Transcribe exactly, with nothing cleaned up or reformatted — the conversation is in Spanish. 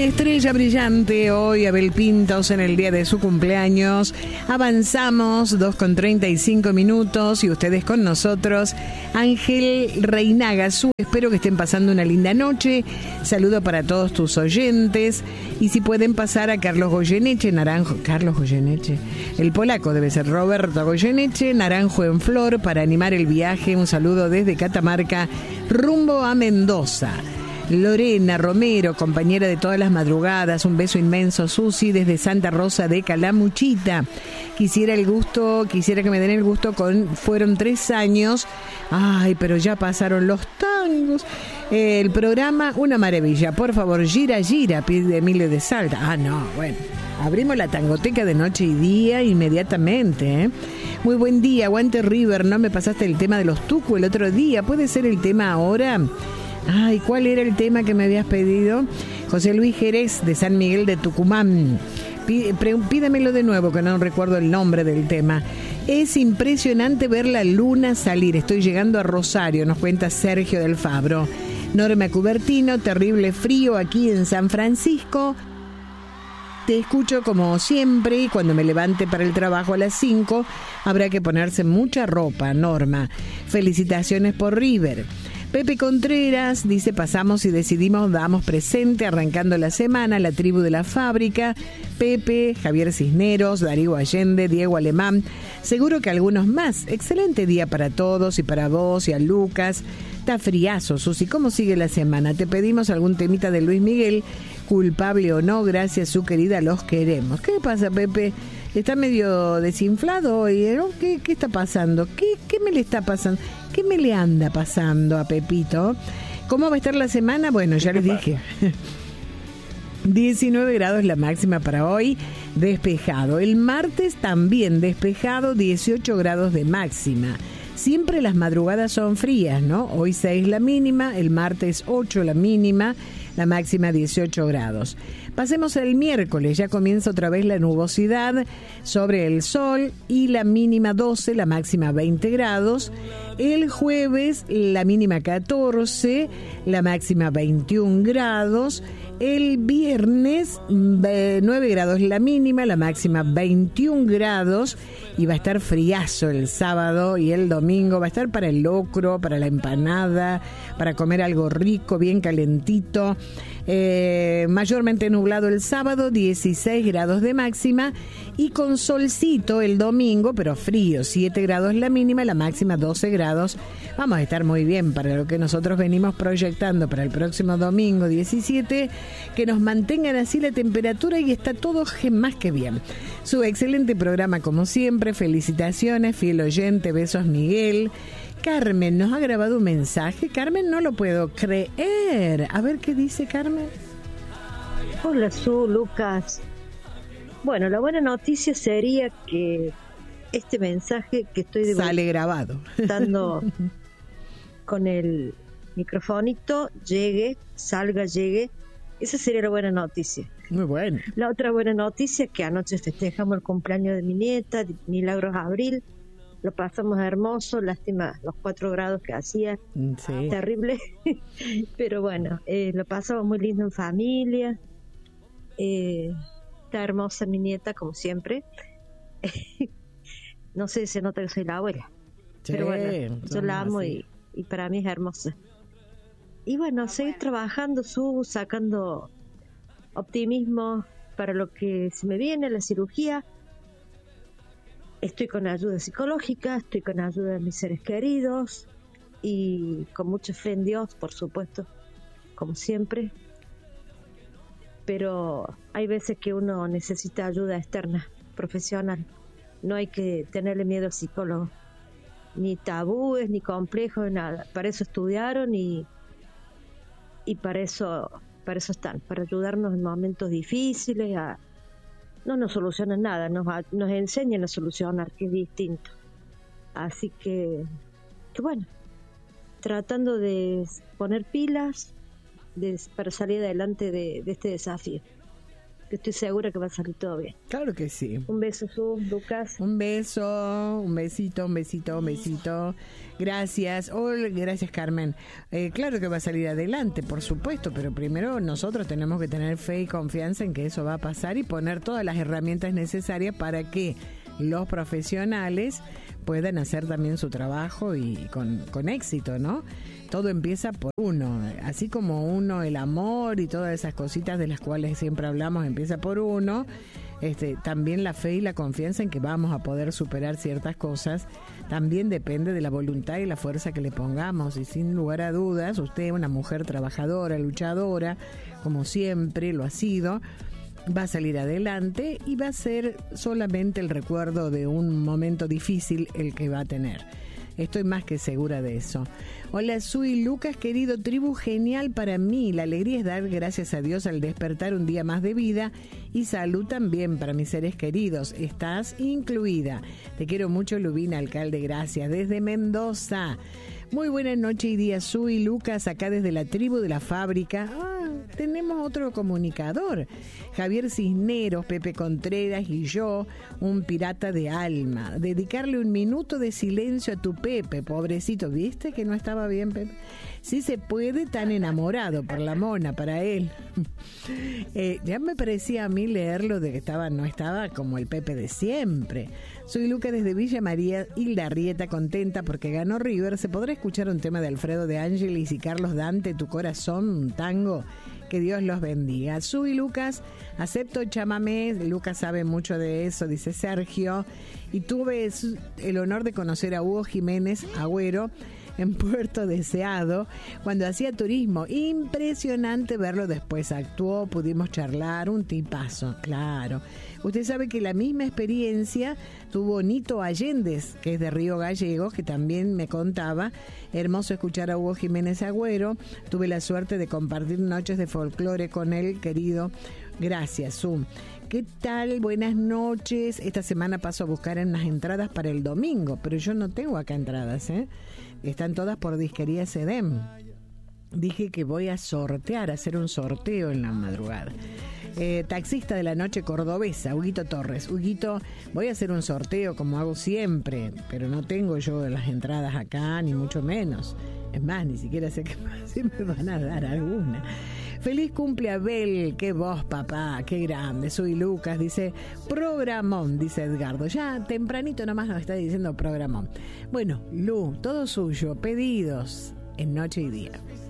estrella brillante hoy, Abel Pintos, en el día de su cumpleaños. Avanzamos, dos con treinta y cinco minutos, y ustedes con nosotros. Ángel Reinaga, su, espero que estén pasando una linda noche. Saludo para todos tus oyentes. Y si pueden pasar a Carlos Goyeneche, Naranjo. Carlos Goyeneche, el polaco debe ser Roberto Goyeneche, Naranjo en Flor, para animar el viaje. Un saludo desde Catamarca, rumbo a Mendoza. Lorena Romero, compañera de todas las madrugadas, un beso inmenso. Susi desde Santa Rosa de Calamuchita. Quisiera el gusto, quisiera que me den el gusto con, fueron tres años, ay, pero ya pasaron los tangos. El programa, una maravilla. Por favor, gira, gira, pide Emilio de Salta. Ah, no, bueno, abrimos la tangoteca de noche y día inmediatamente, ¿eh? Muy buen día, aguante River. No me pasaste el tema de los Tucu el otro día, ¿puede ser el tema ahora? Ay, ¿cuál era el tema que me habías pedido? José Luis Jerez, de San Miguel de Tucumán. Pídemelo de nuevo, que no recuerdo el nombre del tema. Es impresionante ver la luna salir. Estoy llegando a Rosario, nos cuenta Sergio del Fabro. Norma Cubertino, terrible frío aquí en San Francisco. Te escucho como siempre, y cuando me levante para el trabajo a las cinco, habrá que ponerse mucha ropa, Norma. Felicitaciones por River. Pepe Contreras dice, pasamos y decidimos, damos presente, arrancando la semana, la tribu de la fábrica. Pepe, Javier Cisneros, Darío Allende, Diego Alemán, seguro que algunos más. Excelente día para todos, y para vos y a Lucas. Está friazo, Susi. ¿Cómo sigue la semana? Te pedimos algún temita de Luis Miguel, culpable o no, gracias su querida, los queremos. ¿Qué pasa, Pepe? Está medio desinflado hoy, ¿no? ¿Qué, qué está pasando? ¿Qué, ¿Qué me le está pasando? ¿Qué me le anda pasando a Pepito? ¿Cómo va a estar la semana? Bueno, ya les dije. diecinueve grados la máxima para hoy, despejado. El martes también despejado, dieciocho grados de máxima. Siempre las madrugadas son frías, ¿no? Hoy seis la mínima, el martes ocho la mínima, la máxima dieciocho grados. Pasemos al miércoles, ya comienza otra vez la nubosidad sobre el sol, y la mínima doce, la máxima veinte grados. El jueves la mínima catorce, la máxima veintiún grados. El viernes nueve grados la mínima, la máxima veintiún grados, y va a estar friazo el sábado y el domingo. Va a estar para el locro, para la empanada, para comer algo rico, bien calentito. Eh, mayormente nublado el sábado, dieciséis grados de máxima, y con solcito el domingo, pero frío, siete grados la mínima, la máxima doce grados. Vamos a estar muy bien para lo que nosotros venimos proyectando para el próximo domingo diecisiete, que nos mantengan así la temperatura, y está todo más que bien. Su excelente programa como siempre, felicitaciones, fiel oyente, besos Miguel. Carmen nos ha grabado un mensaje. Carmen, no lo puedo creer. A ver qué dice Carmen. Hola, Su, Lucas. Bueno, la buena noticia sería que este mensaje que estoy sale grabado dando con el microfonito llegue, salga, llegue. Esa sería la buena noticia. Muy bueno. La otra buena noticia es que anoche festejamos el cumpleaños de mi nieta, Milagros Abril. Lo pasamos hermoso, lástima los cuatro grados que hacía, sí. Terrible, pero bueno, eh, lo pasamos muy lindo en familia. Eh, está hermosa mi nieta, como siempre. No sé, se nota que soy la abuela, sí, pero bueno, yo la amo y, y para mí es hermosa. Y bueno, seguir trabajando, su sacando optimismo para lo que se me viene, la cirugía. Estoy con ayuda psicológica, estoy con ayuda de mis seres queridos y con mucha fe en Dios, por supuesto, como siempre. Pero hay veces que uno necesita ayuda externa, profesional. No hay que tenerle miedo al psicólogo. Ni tabúes, ni complejos, nada. Para eso estudiaron y, y para eso, para eso están, para ayudarnos en momentos difíciles. A, no nos solucionan nada, nos, nos enseñan a solucionar, que es distinto. Así que, que bueno, tratando de poner pilas de, para salir adelante de, de este desafío. que estoy segura que va a salir todo bien. Claro que sí. Un beso, Su, Lucas. Un beso, un besito, un besito, un besito. Gracias. Oh, gracias, Carmen. Eh, claro que va a salir adelante, por supuesto, pero primero nosotros tenemos que tener fe y confianza en que eso va a pasar y poner todas las herramientas necesarias para que los profesionales puedan hacer también su trabajo y con, con éxito, ¿no? Todo empieza por uno, así como uno, el amor y todas esas cositas de las cuales siempre hablamos, empieza por uno. Este, también la fe y la confianza en que vamos a poder superar ciertas cosas también depende de la voluntad y la fuerza que le pongamos, y sin lugar a dudas usted, una mujer trabajadora, luchadora, como siempre lo ha sido, va a salir adelante y va a ser solamente el recuerdo de un momento difícil el que va a tener. Estoy más que segura de eso. Hola, soy Lucas, querido, tribu genial para mí. La alegría es dar gracias a Dios al despertar un día más de vida y salud también para mis seres queridos. Estás incluida. Te quiero mucho, Lubina, alcalde, gracias. Desde Mendoza. Muy buena noche y día, soy Lucas, acá desde la tribu de la fábrica. Ah, tenemos otro comunicador. Javier Cisneros, Pepe Contreras y yo, un pirata de alma. Dedicarle un minuto de silencio a tu Pepe, pobrecito. ¿Viste que no estaba bien, Pepe? Sí se puede, tan enamorado por la mona, para él. eh, ya me parecía a mí leerlo de que estaba, no estaba como el Pepe de siempre. Soy Lucas desde Villa María, Hilda Arrieta, contenta porque ganó River. ¿Se podrá escuchar un tema de Alfredo de Ángelis y Carlos Dante, Tu Corazón, un tango? Que Dios los bendiga. Soy Lucas, acepto chamamé. Lucas sabe mucho de eso, dice Sergio. Y tuve el honor de conocer a Hugo Jiménez Agüero en Puerto Deseado cuando hacía turismo. Impresionante verlo después. Actuó, pudimos charlar, un tipazo, claro. Usted sabe que la misma experiencia tuvo Nito Allendez, que es de Río Gallegos, que también me contaba. Hermoso escuchar a Hugo Jiménez Agüero. Tuve la suerte de compartir noches de folclore con él, querido. Gracias, Zoom. ¿Qué tal? Buenas noches. Esta semana paso a buscar unas entradas para el domingo, pero yo no tengo acá entradas, ¿eh? Están todas por Disquería Sedem. Dije que voy a sortear, a hacer un sorteo en la madrugada. Eh, taxista de la noche cordobesa, Huguito Torres. Huguito, voy a hacer un sorteo como hago siempre, pero no tengo yo las entradas acá, ni mucho menos. Es más, ni siquiera sé que si me van a dar alguna. Feliz cumple, Abel, qué voz, papá, qué grande. Soy Lucas, dice programón, dice Edgardo. Ya tempranito nomás nos está diciendo programón. Bueno, Lu, todo suyo, pedidos en noche y día.